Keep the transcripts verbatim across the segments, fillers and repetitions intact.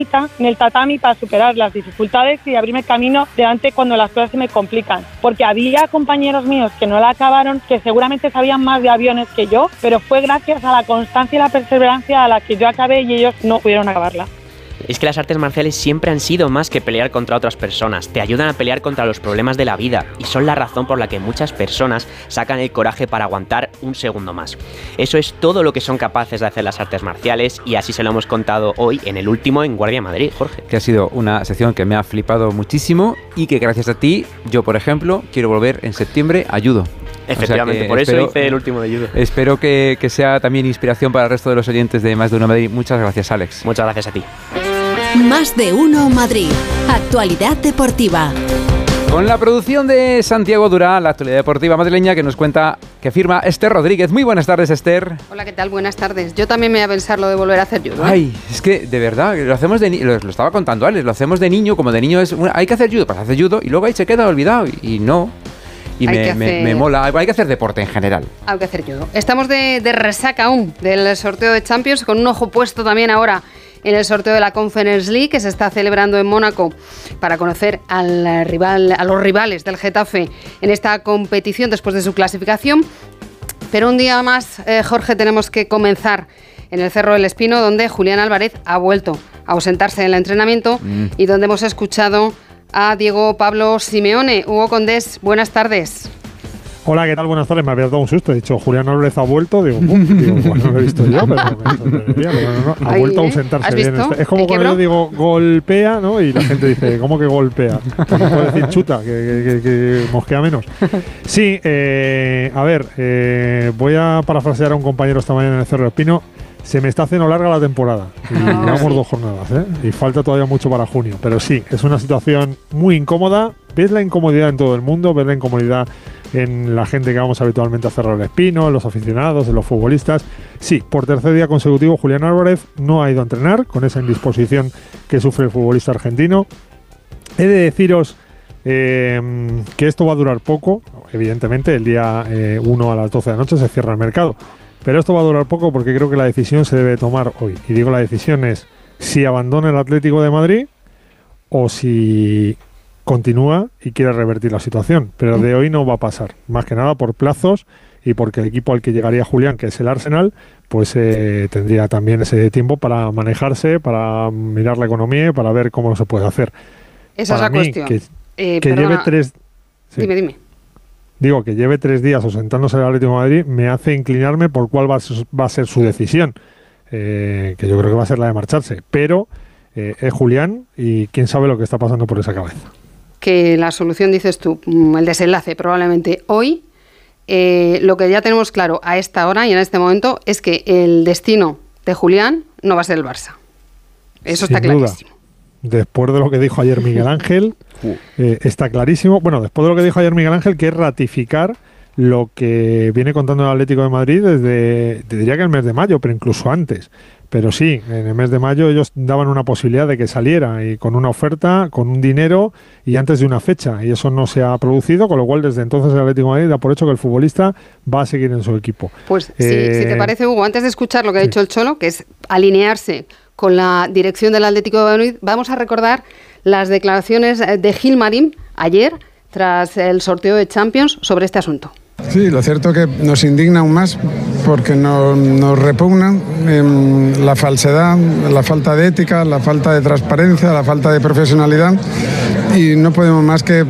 en el tatami para superar las dificultades y abrirme camino delante cuando las cosas se me complican, porque había compañeros míos que no la acabaron, que seguramente sabían más de aviones que yo, pero fue gracias a la constancia y la perseverancia a la que yo acabé y ellos no pudieron acabarla. Es que las artes marciales siempre han sido más que pelear contra otras personas, te ayudan a pelear contra los problemas de la vida y son la razón por la que muchas personas sacan el coraje para aguantar un segundo más. Eso es todo lo que son capaces de hacer las artes marciales y así se lo hemos contado hoy en el último en Guardia Madrid, Jorge. Que ha sido una sección que me ha flipado muchísimo y que gracias a ti, yo por ejemplo, quiero volver en septiembre a judo. Efectivamente, o sea por espero, eso hice el último de judo. Espero que, que sea también inspiración para el resto de los oyentes de Más de Uno Madrid. Muchas gracias, Alex. Muchas gracias a ti. Más de Uno Madrid. Actualidad deportiva. Con la producción de Santiago Durán, la actualidad deportiva madrileña que nos cuenta, que firma Esther Rodríguez. Muy buenas tardes, Esther. Hola, ¿qué tal? Buenas tardes. Yo también me voy a pensar lo de volver a hacer judo. ¿eh? Ay, es que de verdad, lo hacemos de ni- lo, lo estaba contando Alex, lo hacemos de niño, como de niño es, una, hay que hacer judo, pues hace judo y luego ahí se queda olvidado y, y no. Y me, hacer... me, me mola, hay que hacer deporte en general. Hay que hacer judo. Estamos de, de resaca aún del sorteo de Champions, con un ojo puesto también ahora en el sorteo de la Conference League que se está celebrando en Mónaco para conocer al rival, a los rivales del Getafe en esta competición después de su clasificación. Pero un día más, eh, Jorge, tenemos que comenzar en el Cerro del Espino, donde Julián Álvarez ha vuelto a ausentarse en el entrenamiento mm. y donde hemos escuchado a Diego Pablo Simeone. Hugo Condés, buenas tardes. Hola, ¿qué tal? Buenas tardes. Me había dado un susto. He dicho, Julián Álvarez ha vuelto. Digo, ¡pum! Digo, bueno, no lo he visto yo, pero me sorprendería. Pero no, no, ha Ahí, vuelto a ¿eh? ausentarse bien. ¿Has visto? Es como cuando yo digo golpea, ¿no? Y la gente dice, ¿cómo que golpea? Pues no puedo decir chuta, que, que, que, que mosquea menos. Sí, eh, a ver, eh, voy a parafrasear a un compañero esta mañana en el Cerro del Espino. Se me está haciendo larga la temporada y oh, llevamos sí. dos jornadas, ¿eh? Y falta todavía mucho para junio, pero sí, es una situación muy incómoda. Ves la incomodidad en todo el mundo, ves la incomodidad en la gente que vamos habitualmente a Cerro del Espino, en los aficionados, en los futbolistas. Sí, por tercer día consecutivo Julián Álvarez no ha ido a entrenar con esa indisposición que sufre el futbolista argentino. He de deciros eh, que esto va a durar poco, evidentemente el día eh, uno a las doce de la noche se cierra el mercado. Pero esto va a durar poco porque creo que la decisión se debe tomar hoy. Y digo, la decisión es si abandona el Atlético de Madrid o si continúa y quiere revertir la situación. Pero de hoy no va a pasar. Más que nada por plazos y porque el equipo al que llegaría Julián, que es el Arsenal, pues eh, tendría también ese tiempo para manejarse, para mirar la economía y para ver cómo se puede hacer. Esa para es la mí, cuestión. Que, eh, que lleve tres... Sí. Dime, dime. Digo, que lleve tres días ausentándose del Atlético de Madrid me hace inclinarme por cuál va a ser, va a ser su decisión, eh, que yo creo que va a ser la de marcharse. Pero eh, es Julián y quién sabe lo que está pasando por esa cabeza. Que la solución, dices tú, el desenlace probablemente hoy. Eh, lo que ya tenemos claro a esta hora y en este momento es que el destino de Julián no va a ser el Barça. Eso Sin está clarísimo. Duda. Después de lo que dijo ayer Miguel Ángel, eh, está clarísimo. Bueno, después de lo que dijo ayer Miguel Ángel, que es ratificar lo que viene contando el Atlético de Madrid desde, diría que el mes de mayo, pero incluso antes. Pero sí, en el mes de mayo ellos daban una posibilidad de que saliera y con una oferta, con un dinero y antes de una fecha. Y eso no se ha producido, con lo cual desde entonces el Atlético de Madrid da por hecho que el futbolista va a seguir en su equipo. Pues eh, sí, si te parece, Hugo, antes de escuchar lo que ha dicho el Cholo, que es alinearse con la dirección del Atlético de Madrid, vamos a recordar las declaraciones de Gil Marín ayer tras el sorteo de Champions sobre este asunto. Sí, lo cierto es que nos indigna aún más porque nos, nos repugna eh, la falsedad, la falta de ética, la falta de transparencia, la falta de profesionalidad y no podemos más que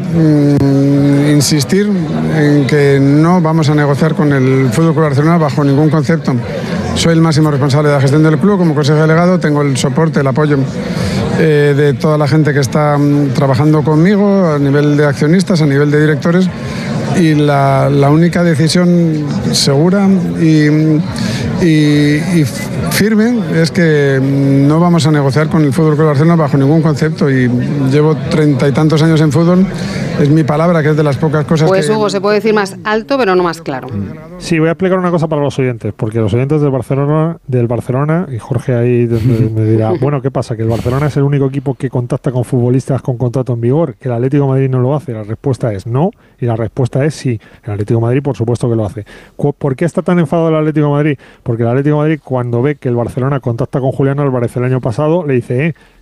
mm, insistir en que no vamos a negociar con el F C Barcelona bajo ningún concepto. Soy el máximo responsable de la gestión del club como consejo delegado, tengo el soporte, el apoyo eh, de toda la gente que está mm, trabajando conmigo a nivel de accionistas, a nivel de directores y la, la única decisión segura y, y, y firme es que no vamos a negociar con el F C Barcelona bajo ningún concepto y llevo treinta y tantos años en fútbol, es mi palabra que es de las pocas cosas pues, que... Hugo, se puede decir más alto pero no más claro. Sí, voy a explicar una cosa para los oyentes, porque los oyentes del Barcelona, del Barcelona y Jorge ahí me dirá, bueno, ¿qué pasa? ¿Que el Barcelona es el único equipo que contacta con futbolistas con contrato en vigor? ¿Que el Atlético de Madrid no lo hace? La respuesta es no, y la respuesta es sí. El Atlético de Madrid, por supuesto que lo hace. ¿Por qué está tan enfadado el Atlético de Madrid? Porque el Atlético de Madrid, cuando ve que el Barcelona contacta con Julián Álvarez el año pasado, le dice, eh,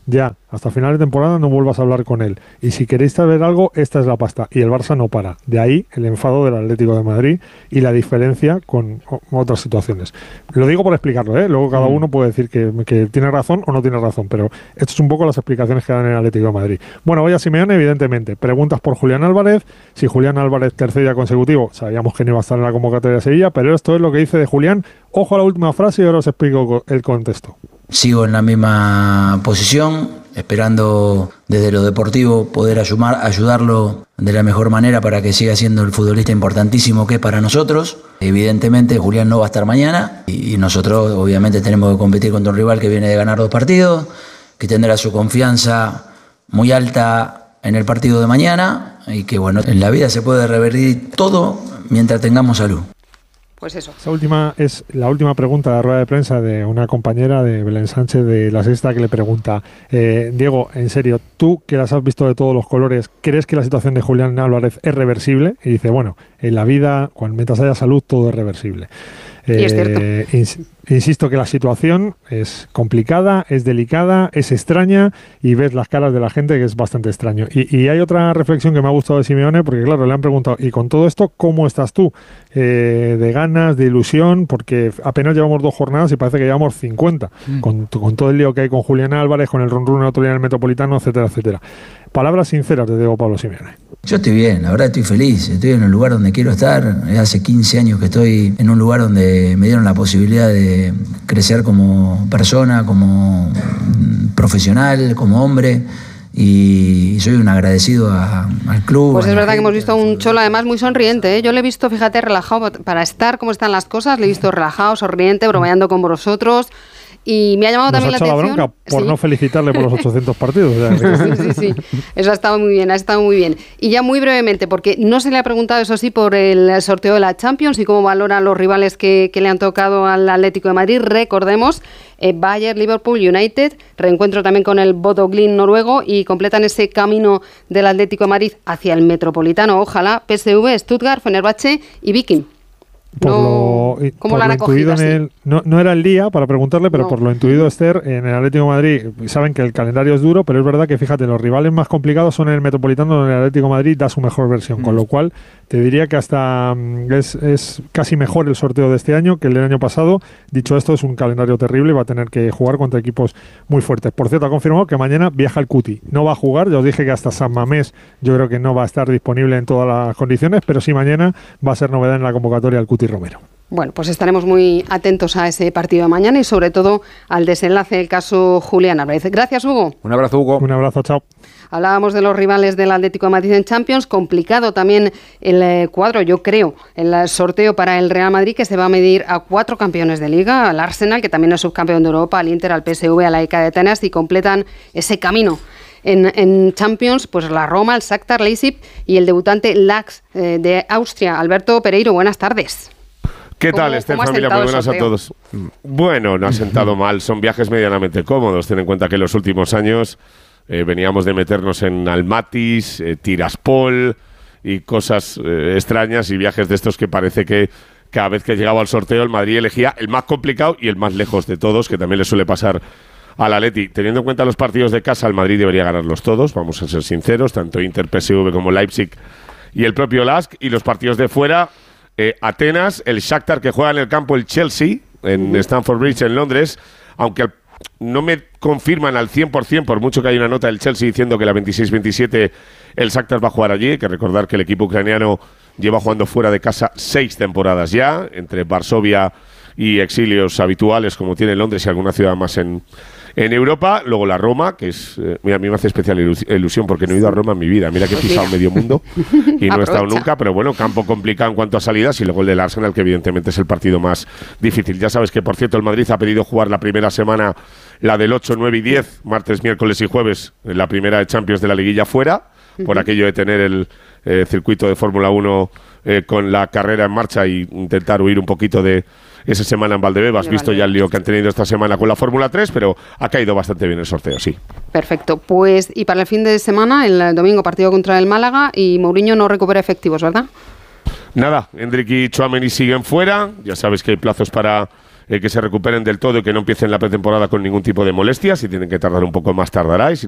ya, hasta final de temporada no vuelvas a hablar con él. Y si queréis saber algo, esta es la pasta. Y el Barça no para. De ahí el enfado del Atlético de Madrid y la diferencia con otras situaciones. Lo digo por explicarlo, ¿eh? Luego cada uno puede decir que, que tiene razón o no tiene razón, pero esto es un poco las explicaciones que dan en el Atlético de Madrid. Bueno, voy a Simeone, evidentemente. Preguntas por Julián Álvarez. Si Julián Álvarez, tercer día consecutivo, sabíamos que no iba a estar en la convocatoria de Sevilla, pero esto es lo que dice de Julián. Ojo a la última frase y ahora os explico el contexto. Sigo en la misma posición, esperando desde lo deportivo poder ayudar, ayudarlo de la mejor manera para que siga siendo el futbolista importantísimo que es para nosotros. Evidentemente Julián no va a estar mañana y nosotros obviamente tenemos que competir contra un rival que viene de ganar dos partidos, que tendrá su confianza muy alta en el partido de mañana y que bueno, en la vida se puede revertir todo mientras tengamos salud. Pues eso. Esa última es la última pregunta de la rueda de prensa de una compañera de Belén Sánchez de La Sexta que le pregunta, eh, Diego, en serio, tú que las has visto de todos los colores, ¿crees que la situación de Julián Álvarez es reversible? Y dice, bueno, en la vida, cuando mientras haya salud, todo es reversible. Y es cierto. Eh, ins- insisto que la situación es complicada, es delicada, es extraña y ves las caras de la gente que es bastante extraño. Y, y hay otra reflexión que me ha gustado de Simeone porque, claro, le han preguntado, y con todo esto, ¿cómo estás tú? Eh, de ganas, de ilusión, porque apenas llevamos dos jornadas y parece que llevamos cincuenta, mm. con, con todo el lío que hay con Julián Álvarez, con el run run otro día en el Metropolitano, etcétera, etcétera. Palabras sinceras de Diego Pablo Simeone. Yo estoy bien, la verdad estoy feliz, estoy en el lugar donde quiero estar. Hace quince años que estoy en un lugar donde me dieron la posibilidad de crecer como persona, como profesional, como hombre. Y soy un agradecido a, al club. Pues es verdad gente, que hemos visto a un Cholo además muy sonriente, ¿eh? Yo le he visto, fíjate, relajado para estar como están las cosas, le he visto relajado, sonriente, bromeando con vosotros. Y me ha llamado Nos también ha la echado atención. la bronca por sí. no felicitarle por los ochocientos partidos. O sea, sí, sí, sí. Eso ha estado muy bien, ha estado muy bien. Y ya muy brevemente, porque no se le ha preguntado, eso sí, por el sorteo de la Champions y cómo valoran los rivales que, que le han tocado al Atlético de Madrid. Recordemos, eh, Bayern, Liverpool, United, reencuentro también con el Bodo Glimt noruego y completan ese camino del Atlético de Madrid hacia el Metropolitano. Ojalá, P S V, Stuttgart, Fenerbahce y Viking. Por No, lo, ¿cómo por lo han lo acogido intuido en así? el, no, no era el día para preguntarle, pero No. por lo intuido, Esther, en el Atlético de Madrid saben que el calendario es duro, pero es verdad que, fíjate, los rivales más complicados son en el Metropolitano, donde el Atlético de Madrid da su mejor versión, mm. con lo cual te diría que hasta mm, es, es casi mejor el sorteo de este año que el del año pasado. Dicho esto, es un calendario terrible y va a tener que jugar contra equipos muy fuertes. Por cierto, ha confirmado que mañana viaja el Cuti. No va a jugar, ya os dije que hasta San Mamés yo creo que no va a estar disponible en todas las condiciones, pero sí mañana va a ser novedad en la convocatoria el Cuti Romero. Bueno, pues estaremos muy atentos a ese partido de mañana y sobre todo al desenlace del caso Julián Álvarez. Gracias, Hugo. Un abrazo, Hugo. Un abrazo, chao. Hablábamos de los rivales del Atlético de Madrid en Champions. Complicado también el eh, cuadro, yo creo, el sorteo para el Real Madrid, que se va a medir a cuatro campeones de Liga, al Arsenal, que también es subcampeón de Europa, al Inter, al P S V, a la E K de Atenas, y completan ese camino en, en Champions, pues la Roma, el Shakhtar, Leipzig y el debutante Lax eh, de Austria. Alberto Pereiro, buenas tardes. ¿Qué tal, Esther, familia? Muy buenas a todos. Bueno, no ha sentado mal, son viajes medianamente cómodos. Ten en cuenta que en los últimos años eh, veníamos de meternos en Almatis, eh, Tiraspol y cosas eh, extrañas y viajes de estos que parece que cada vez que llegaba al sorteo el Madrid elegía el más complicado y el más lejos de todos, que también le suele pasar al Atleti. Teniendo en cuenta los partidos de casa, el Madrid debería ganarlos todos, vamos a ser sinceros, tanto Inter, P S V como Leipzig y el propio Lask, y los partidos de fuera... Eh, Atenas, el Shakhtar que juega en el campo el Chelsea, en Stamford Bridge en Londres, aunque al, no me confirman al cien por ciento, por mucho que hay una nota del Chelsea diciendo que la veintiséis veintisiete el Shakhtar va a jugar allí. Hay que recordar que el equipo ucraniano lleva jugando fuera de casa seis temporadas ya, entre Varsovia y exilios habituales como tiene Londres y alguna ciudad más en, en Europa. Luego la Roma, que es... Eh, mira, a mí me hace especial ilusión porque no he ido a Roma en mi vida. Mira que he pisado medio mundo y no he estado nunca, pero bueno, campo complicado en cuanto a salidas, y luego el del Arsenal, que evidentemente es el partido más difícil. Ya sabes que, por cierto, el Madrid ha pedido jugar la primera semana, la del ocho, nueve y diez, martes, miércoles y jueves, en la primera de Champions de la liguilla fuera, uh-huh. por aquello de tener el eh, circuito de Fórmula uno eh, con la carrera en marcha y intentar huir un poquito de esa semana en Valdebebas. Has visto ya el lío que han tenido esta semana con la Fórmula tres, pero ha caído bastante bien el sorteo, sí. Perfecto. Pues, y para el fin de semana, el domingo partido contra el Málaga, y Mourinho no recupera efectivos, ¿verdad? Nada, Endrick y Tchouaméni siguen fuera. Ya sabes que hay plazos para eh, que se recuperen del todo y que no empiecen la pretemporada con ningún tipo de molestias. Si tienen que tardar un poco más, tardará. Y si